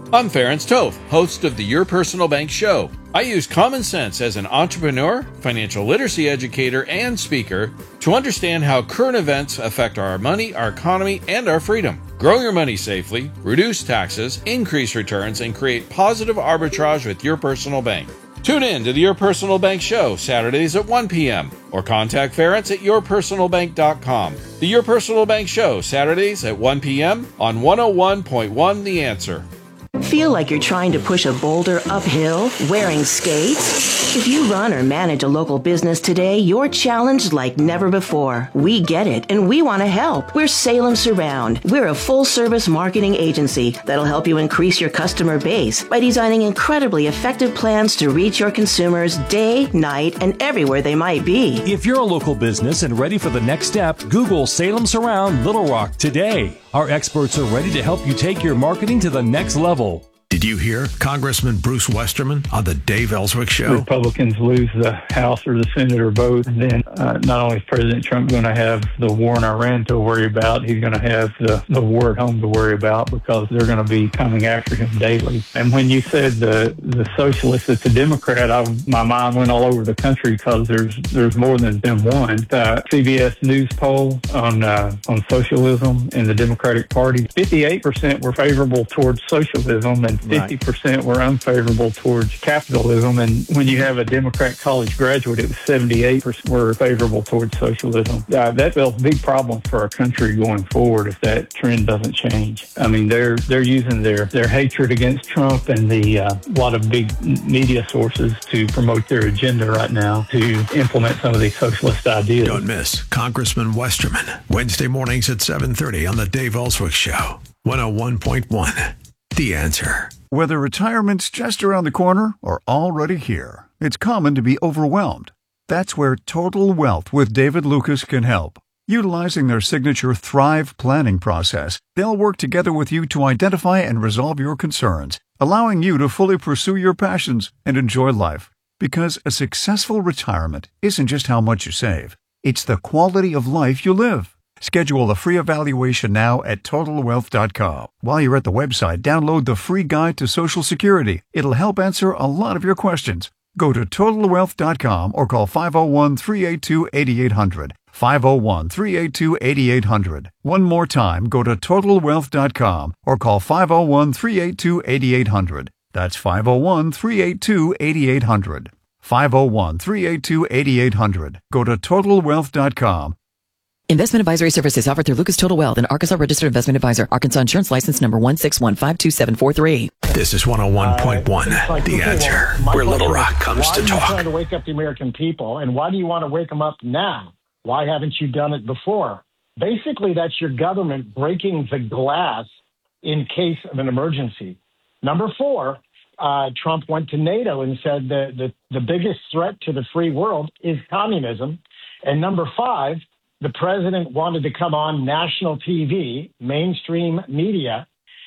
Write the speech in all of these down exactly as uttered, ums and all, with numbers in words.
I'm Ferenc Toth, host of the Your Personal Bank Show. I use common sense as an entrepreneur, financial literacy educator, and speaker to understand how current events affect our money, our economy, and our freedom. Grow your money safely, reduce taxes, increase returns, and create positive arbitrage with your personal bank. Tune in to the Your Personal Bank Show, Saturdays at one p.m. or contact Ferenc at your personal bank dot com. The Your Personal Bank Show, Saturdays at one p.m. on one oh one point one The Answer. Feel like you're trying to push a boulder uphill wearing skates? If you run or manage a local business today, you're challenged like never before. We get it, and we want to help. We're Salem Surround. We're a full-service marketing agency that'll help you increase your customer base by designing incredibly effective plans to reach your consumers day, night, and everywhere they might be. If you're a local business and ready for the next step, Google Salem Surround Little Rock today. Our experts are ready to help you take your marketing to the next level. Did you hear Congressman Bruce Westerman on the Dave Ellswick Show? Republicans lose the House or the Senate or both, and then uh, not only is President Trump going to have the war in Iran to worry about, he's going to have the, the war at home to worry about because they're going to be coming after him daily. And when you said the the socialist that's a Democrat, I, my mind went all over the country because there's there's more than than one. Uh, C B S News poll on uh, on socialism in the Democratic Party, fifty-eight percent were favorable towards socialism, and fifty percent were unfavorable towards capitalism. And when you have a Democrat college graduate, it was seventy-eight percent were favorable towards socialism. Uh, that spells a big problem for our country going forward if that trend doesn't change. I mean, they're they're using their, their hatred against Trump and the uh, lot of big media sources to promote their agenda right now to implement some of these socialist ideas. Don't miss Congressman Westerman, Wednesday mornings at seven thirty on the Dave Ellswick Show, one oh one point one. The Answer. Whether retirement's just around the corner or already here, it's common to be overwhelmed. That's where Total Wealth with David Lucas can help. Utilizing their signature Thrive planning process, they'll work together with you to identify and resolve your concerns, allowing you to fully pursue your passions and enjoy life. Because a successful retirement isn't just how much you save, it's the quality of life you live. Schedule a free evaluation now at total wealth dot com. While you're at the website, download the free guide to Social Security. It'll help answer a lot of your questions. Go to total wealth dot com or call five oh one, three eight two, eight eight hundred. five oh one, three eight two, eight eight hundred. One more time, go to total wealth dot com or call five oh one, three eight two, eight eight hundred. That's five oh one, three eight two, eight eight hundred. five oh one, three eight two, eight eight hundred. Go to total wealth dot com. Investment advisory services offered through Lucas Total Wealth, an Arkansas registered investment advisor. Arkansas insurance license number one six one five two seven four three. This is one oh one point one, uh, like, The okay, Answer, well, where Little Rock comes to talk. Why are you trying to wake up the American people, and why do you want to wake them up now? Why haven't you done it before? Basically, that's your government breaking the glass in case of an emergency. Number four, uh, Trump went to NATO and said that the, the biggest threat to the free world is communism. And number five, the president wanted to come on national T V, mainstream media,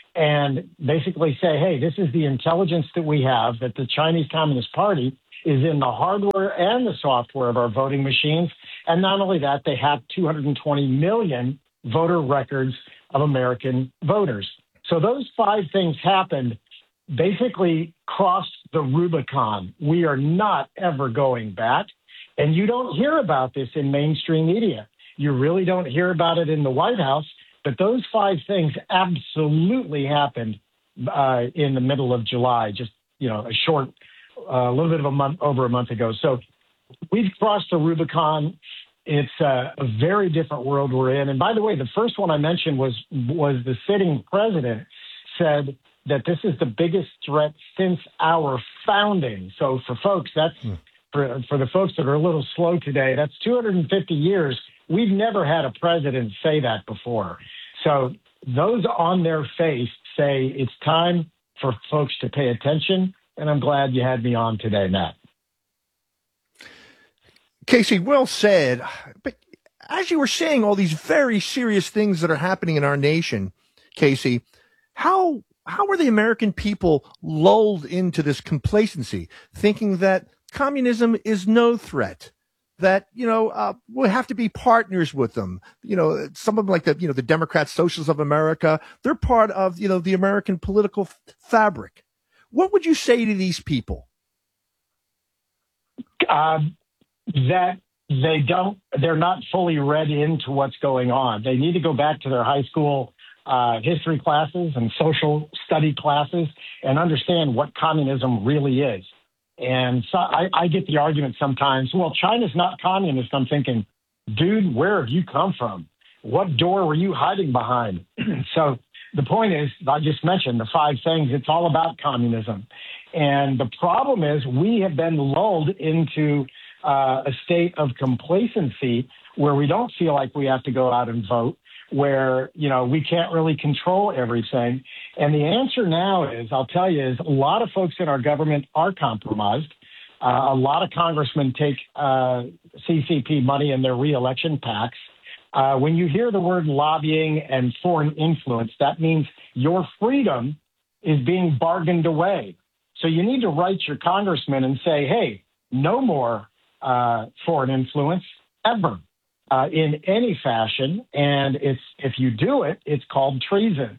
and basically say, hey, this is the intelligence that we have, that the Chinese Communist Party is in the hardware and the software of our voting machines. And not only that, they have two hundred twenty million voter records of American voters. So those five things happened, basically crossed the Rubicon. We are not ever going back. And you don't hear about this in mainstream media. You really don't hear about it in the White House, but those five things absolutely happened uh, in the middle of July, just, you know, a short, a uh, little bit of a month, over a month ago. So we've crossed the Rubicon. It's uh, a very different world we're in. And by the way, the first one I mentioned was, was the sitting president said that this is the biggest threat since our founding. So for folks, that's, hmm. for, for the folks that are a little slow today, that's two hundred fifty years. We've never had a president say that before. So those on their face say it's time for folks to pay attention, and I'm glad you had me on today, Matt. Casey, well said. But as you were saying all these very serious things that are happening in our nation, Casey, how how are the American people lulled into this complacency, thinking that communism is no threat, that, you know, uh, we have to be partners with them. You know, some of them like the, you know, the Democrat Socialists of America, they're part of, you know, the American political f- fabric. What would you say to these people? Uh, that they don't, they're not fully read into what's going on. They need to go back to their high school uh, history classes and social study classes and understand what communism really is. And so I, I get the argument sometimes, well, China's not communist. I'm thinking, dude, where have you come from? What door were you hiding behind? So the point is, I just mentioned the five things. It's all about communism. And the problem is we have been lulled into uh, a state of complacency where we don't feel like we have to go out and vote, where, you know, we can't really control everything. And the answer now is, I'll tell you, is a lot of folks in our government are compromised. Uh, a lot of congressmen take uh, C C P money in their reelection PACs. Uh, when you hear the word lobbying and foreign influence, that means your freedom is being bargained away. So you need to write your congressman and say, hey, no more uh, foreign influence ever. Uh, in any fashion, and it's if you do it, it's called treason.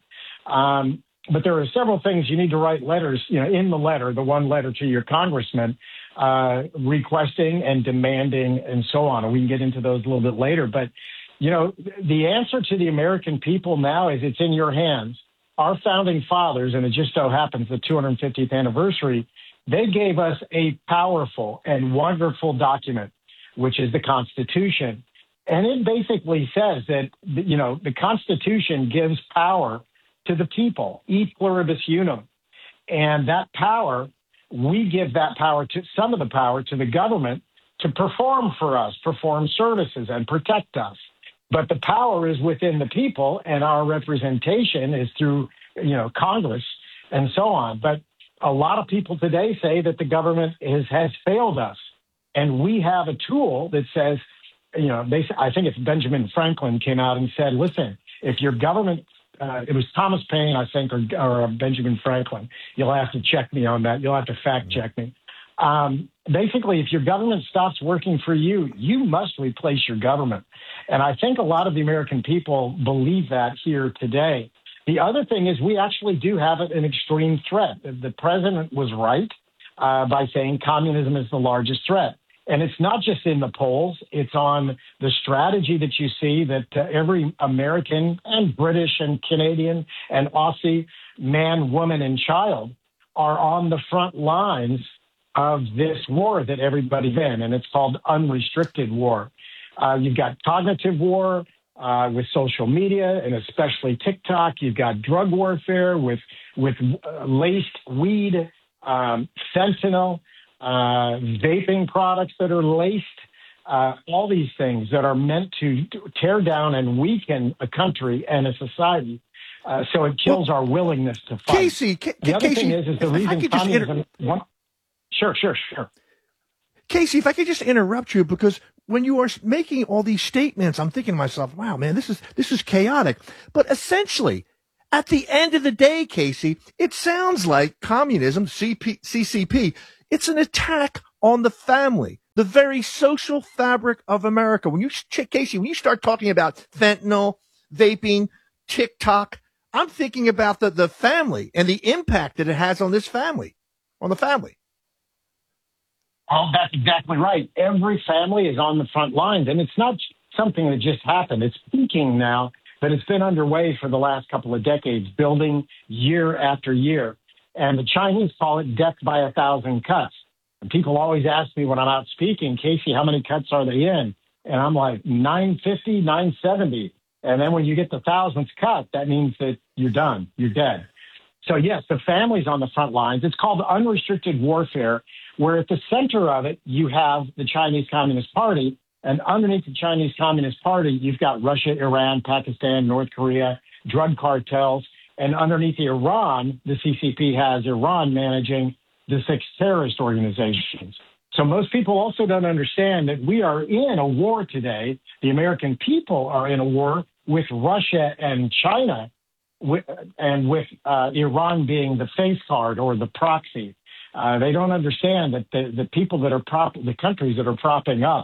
Um, but there are several things you need to write letters, you know, in the letter, the one letter to your congressman, uh, requesting and demanding and so on. And we can get into those a little bit later. But, you know, the answer to the American people now is it's in your hands. Our founding fathers, and it just so happens the two hundred fiftieth anniversary, they gave us a powerful and wonderful document, which is the Constitution. And it basically says that, you know, the Constitution gives power to the people, e pluribus unum. And that power, we give that power to some of the power to the government to perform for us, perform services and protect us. But the power is within the people, and our representation is through, you know, Congress and so on. But a lot of people today say that the government is, has failed us. And we have a tool that says, you know, they, I think it's Benjamin Franklin came out and said, listen, if your government, uh, it was Thomas Paine, I think, or, or Benjamin Franklin. You'll have to check me on that. You'll have to fact check me. Um, basically, if your government stops working for you, you must replace your government. And I think a lot of the American people believe that here today. The other thing is we actually do have an extreme threat. The president was right uh, by saying communism is the largest threat. And it's not just in the polls. It's on the strategy that you see that uh, every American and British and Canadian and Aussie man, woman, and child are on the front lines of this war that everybody's in. And it's called unrestricted war. Uh, you've got cognitive war uh, with social media and especially TikTok. You've got drug warfare with, with uh, laced weed, um, fentanyl, Uh, vaping products that are laced, uh, all these things that are meant to tear down and weaken a country and a society. Uh, so it kills well, our willingness to fight. Casey, K- the other Casey, thing is, is the reason communism. Inter- one, sure, sure, sure. Casey, if I could just interrupt you, because when you are making all these statements, I'm thinking to myself, wow, man, this is this is chaotic. But essentially, at the end of the day, Casey, it sounds like communism, C P, C C P, it's an attack on the family, the very social fabric of America. When you, Casey, when you start talking about fentanyl, vaping, TikTok, I'm thinking about the, the family and the impact that it has on this family, on the family. Oh, that's exactly right. Every family is on the front lines, and it's not something that just happened. It's peaking now, but it's been underway for the last couple of decades, building year after year. And the Chinese call it death by a thousand cuts. And people always ask me when I'm out speaking, Casey, how many cuts are they in? And I'm like, nine fifty, nine seventy. And then when you get the thousandth cut, that means that you're done. You're dead. So, yes, the family's on the front lines. It's called unrestricted warfare, where at the center of it, you have the Chinese Communist Party. And underneath the Chinese Communist Party, you've got Russia, Iran, Pakistan, North Korea, drug cartels. And underneath Iran, the C C P has Iran managing the six terrorist organizations. So most people also don't understand that we are in a war today. The American people are in a war with Russia and China, with, and with uh, Iran being the face card or the proxy. Uh, they don't understand that the, the people that are prop, the countries that are propping up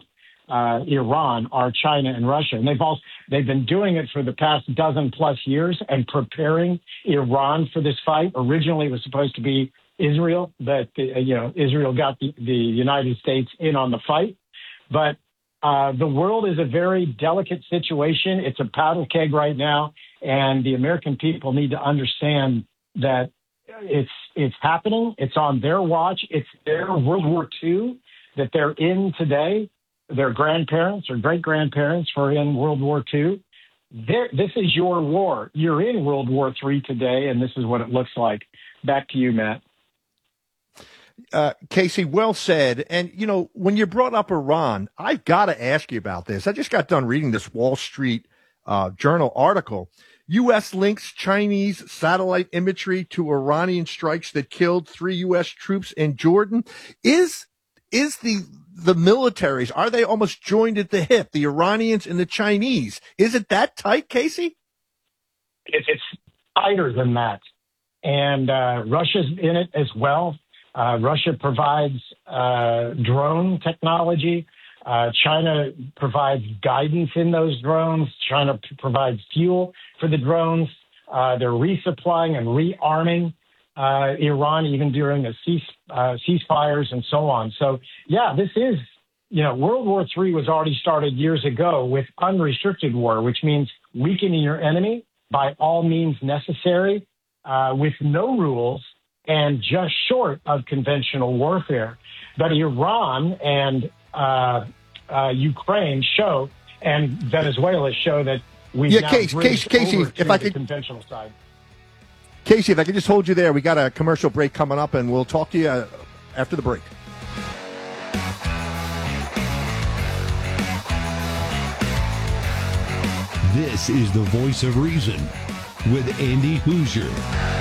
uh, Iran are China and Russia. And they've all, they've been doing it for the past dozen plus years and preparing Iran for this fight. Originally, it was supposed to be Israel, but, uh, you know, Israel got the, the United States in on the fight. But uh, the world is a very delicate situation. It's a powder keg right now. And the American people need to understand that it's it's happening. It's on their watch. It's their World War Two that they're in today. Their grandparents or great-grandparents were in World War Two. They're, this is your war. You're in World War Three today, and this is what it looks like. Back to you, Matt. Uh, Casey, well said. And, you know, when you brought up Iran, I've got to ask you about this. I just got done reading this Wall Street uh, Journal article. U S links Chinese satellite imagery to Iranian strikes that killed three U S troops in Jordan. Is is the the militaries, are they almost joined at the hip, the Iranians and the Chinese? Is it that tight, Casey? It's, it's tighter than that. And uh, Russia's in it as well. Uh, Russia provides uh, drone technology. Uh, China provides guidance in those drones. China p- provides fuel for the drones. Uh, they're resupplying and rearming uh, Iran, even during the cease, uh, ceasefires and so on. So, yeah, this is, you know, World War Three was already started years ago with unrestricted war, which means weakening your enemy by all means necessary, uh, with no rules and just short of conventional warfare. But Iran and uh, uh, Ukraine show, and Venezuela show that we yeah, now Casey, Casey, Casey, if I could, conventional side. Casey, if I could just hold you there, we got a commercial break coming up, and we'll talk to you uh, after the break. This is the Voice of Reason with Andy Hoosier.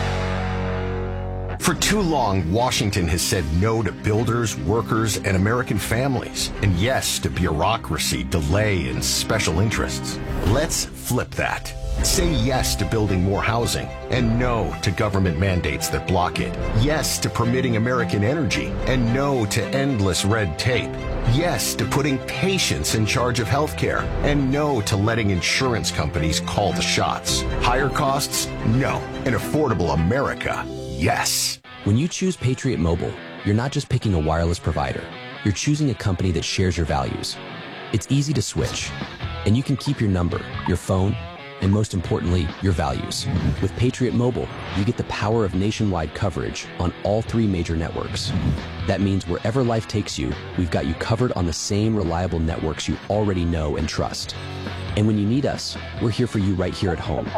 For too long, Washington has said no to builders, workers, and American families, and yes to bureaucracy, delay, and special interests. Let's flip that. Say yes to building more housing, and no to government mandates that block it. Yes to permitting American energy, and no to endless red tape. Yes to putting patients in charge of healthcare, and no to letting insurance companies call the shots. Higher costs? No. An affordable America? Yes. When you choose Patriot Mobile, you're not just picking a wireless provider. You're choosing a company that shares your values. It's easy to switch, and you can keep your number, your phone, and most importantly, your values. With Patriot Mobile, you get the power of nationwide coverage on all three major networks. That means wherever life takes you, we've got you covered on the same reliable networks you already know and trust. And when you need us, we're here for you right here at home.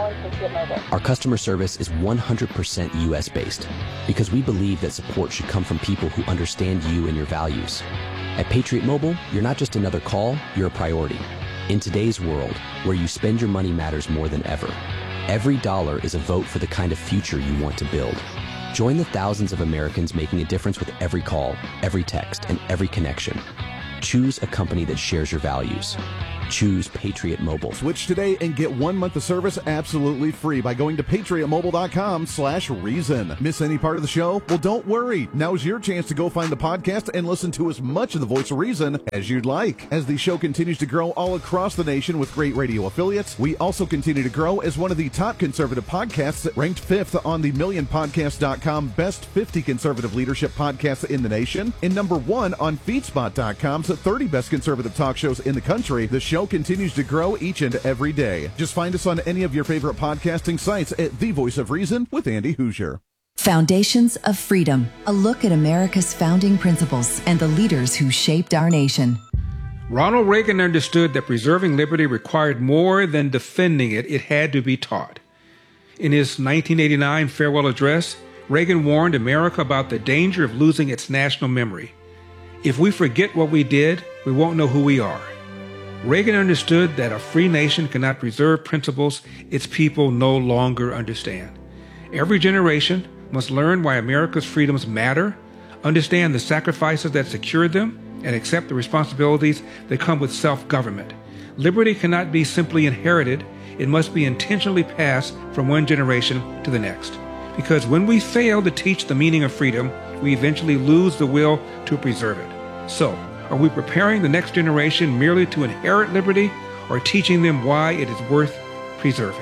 Our customer service is one hundred percent U S based because we believe that support should come from people who understand you and your values. At Patriot Mobile, you're not just another call, you're a priority. In today's world, where you spend your money matters more than ever, every dollar is a vote for the kind of future you want to build. Join the thousands of Americans making a difference with every call, every text, and every connection. Choose a company that shares your values. Choose Patriot Mobile. Switch today and get one month of service absolutely free by going to patriotmobile.com slash reason. Miss any part of the show? Well, don't worry. Now's your chance to go find the podcast and listen to as much of the Voice of Reason as you'd like. As the show continues to grow all across the nation with great radio affiliates, we also continue to grow as one of the top conservative podcasts, ranked fifth on the million podcast dot com Best fifty Conservative Leadership Podcasts in the nation, and number one on feedspot dot com's thirty Best Conservative Talk Shows in the country. The show continues to grow each and every day. Just find us on any of your favorite podcasting sites at The Voice of Reason with Andy Hoosier. Foundations of Freedom, a look at America's founding principles and the leaders who shaped our nation. Ronald Reagan understood that preserving liberty required more than defending it, it had to be taught. In his nineteen eighty-nine farewell address, Reagan warned America about the danger of losing its national memory. If we forget what we did, we won't know who we are. Reagan understood that a free nation cannot preserve principles its people no longer understand. Every generation must learn why America's freedoms matter, understand the sacrifices that secured them, and accept the responsibilities that come with self-government. Liberty cannot be simply inherited. It must be intentionally passed from one generation to the next. Because when we fail to teach the meaning of freedom, we eventually lose the will to preserve it. So, Are we preparing the next generation merely to inherit liberty or teaching them why it is worth preserving?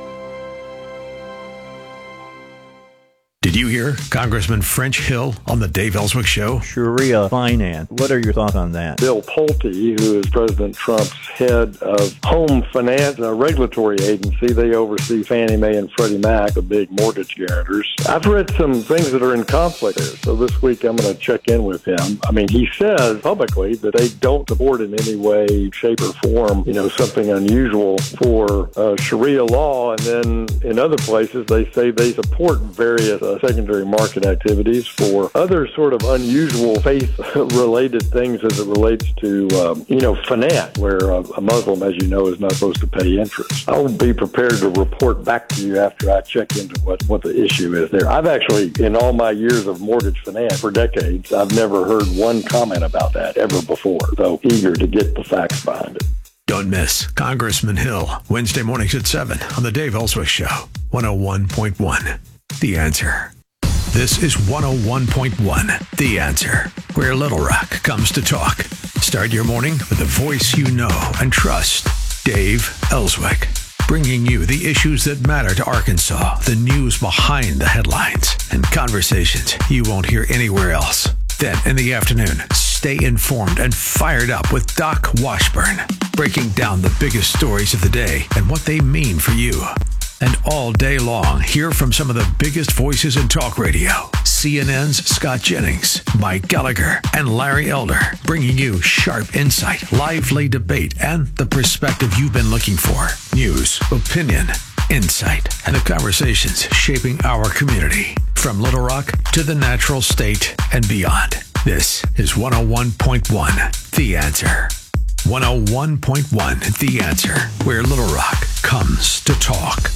Did you hear Congressman French Hill on the Dave Ellswick Show? Sharia finance. What are your thoughts on that? Bill Pulte, who is President Trump's head of home finance, a regulatory agency, they oversee Fannie Mae and Freddie Mac, the big mortgage guarantors. I've read some things that are in conflict there, so this week I'm going to check in with him. I mean, he says publicly that they don't support in any way, shape, or form, you know, something unusual for uh, Sharia law, and then in other places they say they support various uh, secondary market activities for other sort of unusual faith-related things as it relates to, um, you know, finance, where a, a Muslim, as you know, is not supposed to pay interest. I'll be prepared to report back to you after I check into what, what the issue is there. I've actually, in all my years of mortgage finance for decades, I've never heard one comment about that ever before, so eager to get the facts behind it. Don't miss Congressman Hill, Wednesday mornings at seven on the Dave Ellswick Show, one oh one point one. The Answer. This is one oh one point one, The Answer, where Little Rock comes to talk. Start your morning with the voice you know and trust, Dave Ellswick, bringing you the issues that matter to Arkansas, the news behind the headlines, and conversations you won't hear anywhere else. Then in the afternoon, stay informed and fired up with Doc Washburn, breaking down the biggest stories of the day and what they mean for you. And all day long, hear from some of the biggest voices in talk radio. C N N's Scott Jennings, Mike Gallagher, and Larry Elder, bringing you sharp insight, lively debate, and the perspective you've been looking for. News, opinion, insight, and the conversations shaping our community. From Little Rock to the Natural State and beyond. This is one oh one point one, The Answer. one oh one point one, The Answer, where Little Rock comes to talk.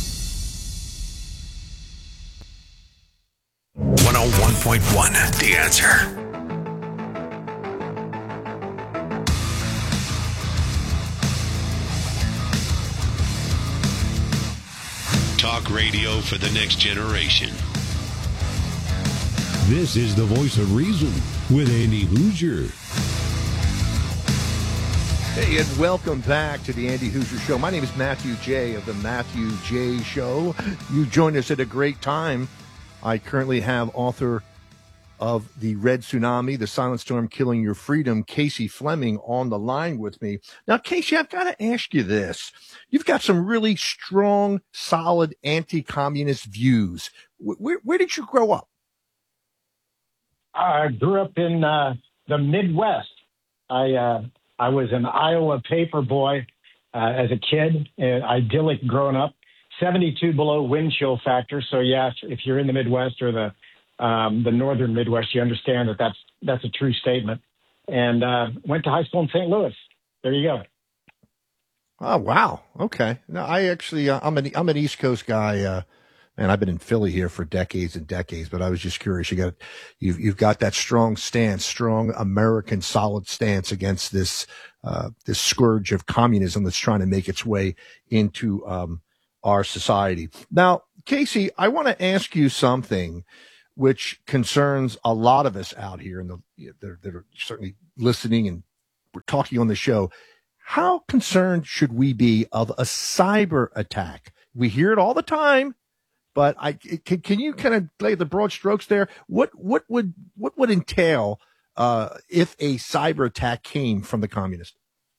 one oh one point one, The Answer. Talk radio for the next generation. This is the Voice of Reason with Andy Hoosier. Hey, and welcome back to the Andy Hoosier Show. My name is Matthew J. of the Matthew J. Show. You joined us at a great time. I currently have author of The Red Tsunami, The Silent Storm Killing Your Freedom, Casey Fleming, on the line with me. Now, Casey, I've got to ask you this. You've got some really strong, solid anti-communist views. Where, where did you grow up? I grew up in uh, the Midwest. I uh, I was an Iowa paper boy uh, as a kid, uh, idyllic growing up. seventy-two below wind chill factor. So yeah, if you're in the Midwest or the um, the northern Midwest, you understand that that's that's a true statement. And uh, went to high school in Saint Louis. There you go. Oh wow, okay. No, I actually uh, I'm an I'm an East Coast guy. Uh, man, I've been in Philly here for decades and decades. But I was just curious. You got you've you've got that strong stance, strong American solid stance against this uh, this scourge of communism that's trying to make its way into um, our society. Now, Casey, I want to ask you something which concerns a lot of us out here, and the that are certainly listening and we're talking on the show. How concerned should we be of a cyber attack? We hear it all the time, but I can, can you kind of lay the broad strokes there? What what would what would entail uh, if a cyber attack came from the communists?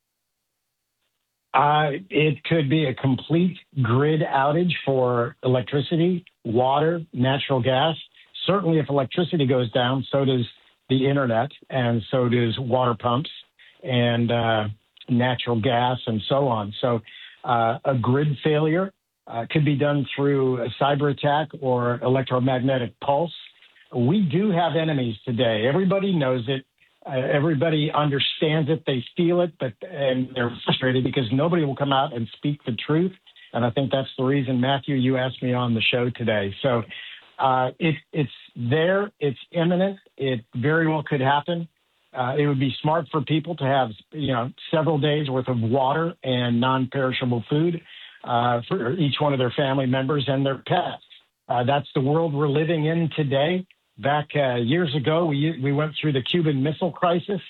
Uh, it could be a complete grid outage for electricity, water, natural gas. Certainly, if electricity goes down, so does the internet, and so does water pumps and uh, natural gas, and so on. So uh, a grid failure uh, could be done through a cyber attack or electromagnetic pulse. We do have enemies today. Everybody knows it. Uh, everybody understands it. They feel it, but and they're frustrated because nobody will come out and speak the truth. And I think that's the reason, Matthew, you asked me on the show today. So uh, it, it's there. It's imminent. It very well could happen. Uh, it would be smart for people to have, you know, several days worth of water and non-perishable food uh, for each one of their family members and their pets. Uh, that's the world we're living in today. Back uh, years ago, we we went through the Cuban Missile Crisis.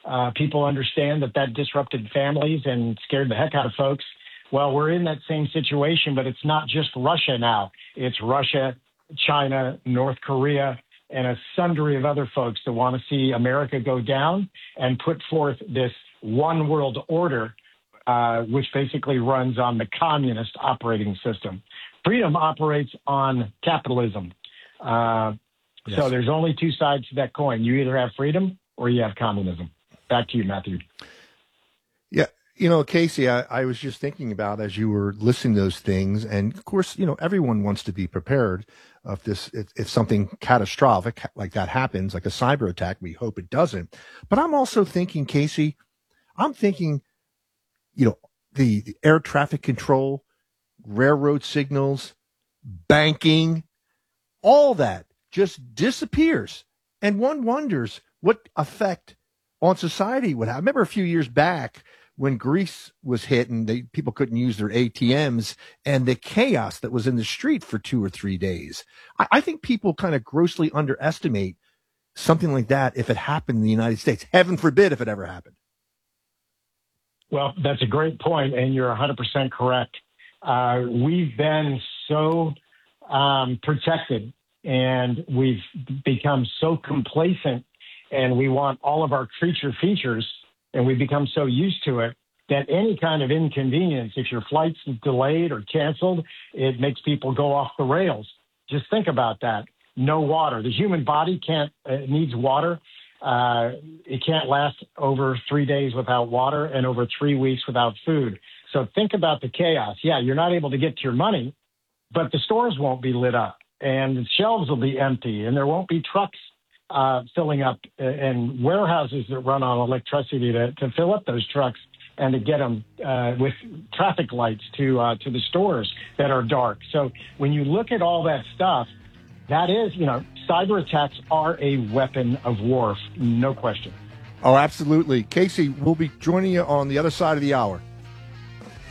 Uh, people understand that that disrupted families and scared the heck out of folks. Well, we're in that same situation, but it's not just Russia now. It's Russia, China, North Korea, and a sundry of other folks that want to see America go down and put forth this one world order, uh, which basically runs on the communist operating system. Freedom operates on capitalism. Uh, Yes. So there's only two sides to that coin. You either have freedom or you have communism. Back to you, Matthew. Yeah. You know, Casey, I, I was just thinking about as you were listening to those things, and of course, you know, everyone wants to be prepared if this, if, if something catastrophic like that happens, like a cyber attack. We hope it doesn't. But I'm also thinking, Casey, I'm thinking, you know, the, the air traffic control, railroad signals, banking, all that just disappears. And one wonders what effect on society would have. I remember a few years back when Greece was hit and they, people couldn't use their A T Ms and the chaos that was in the street for two or three days. I, I think people kind of grossly underestimate something like that if it happened in the United States. Heaven forbid if it ever happened. Well, that's a great point, and you're one hundred percent correct. Uh, we've been so um, protected, and we've become so complacent, and we want all of our creature features, and we've become so used to it that any kind of inconvenience, if your flight's delayed or canceled, it makes people go off the rails. Just think about that. No water. The human body can't uh, needs water. Uh, it can't last over three days without water and over three weeks without food. So think about the chaos. Yeah, you're not able to get to your money, but the stores won't be lit up and the shelves will be empty and there won't be trucks uh, filling up uh, and warehouses that run on electricity to, to fill up those trucks and to get them uh, with traffic lights to uh, to the stores that are dark. So when you look at all that stuff, that is, you know, cyber attacks are a weapon of war, no question. Oh, absolutely. Casey, we'll be joining you on the other side of the hour.